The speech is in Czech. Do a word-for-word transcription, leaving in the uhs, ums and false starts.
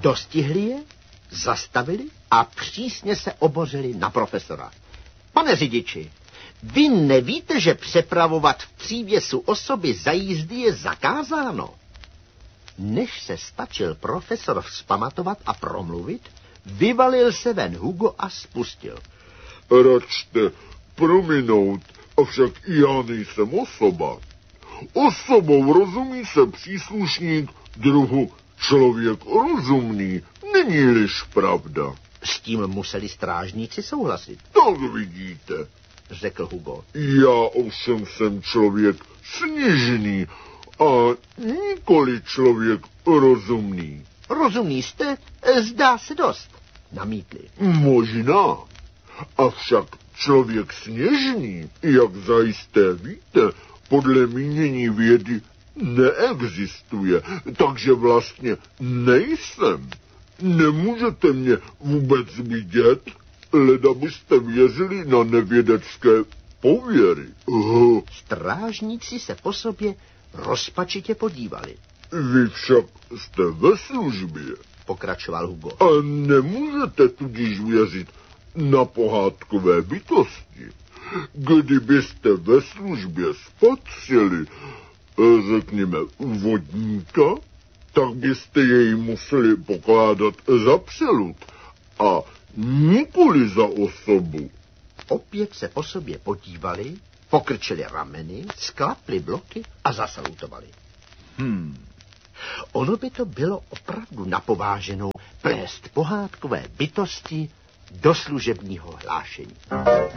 Dostihli je, zastavili a přísně se obořili na profesora. Pane řidiči, vy nevíte, že přepravovat v přívěsu osoby za jízdy je zakázáno? Než se stačil profesor vzpamatovat a promluvit, vyvalil se ven Hugo a spustil. Račte prominout, avšak i já nejsem osoba. Osobou rozumí se příslušník druhu člověk rozumný, není-liž pravda. S tím museli strážníci souhlasit. Tak vidíte, řekl Hugo. Já ovšem jsem člověk sněžný a nikoli člověk rozumný. Rozumný jste, zdá se dost, namítli. Možná, avšak člověk sněžný, jak zajisté víte, podle mínění vědy neexistuje, takže vlastně nejsem. Nemůžete mě vůbec vidět, leda byste věřili na nevědecké pověry. Uh. Strážníci se po sobě rozpačitě podívali. Vy však jste ve službě, pokračoval Hugo. A nemůžete tudíž věřit na pohádkové bytosti. Kdybyste ve službě spatřili, řekněme, vodníka, tak byste jej museli pokládat za přelud a nikoli za osobu. Opět se po sobě podívali, pokrčili rameny, sklapli bloky a zasalutovali. Hmm. Ono by to bylo opravdu napováženou plést pohádkové bytosti do služebního hlášení.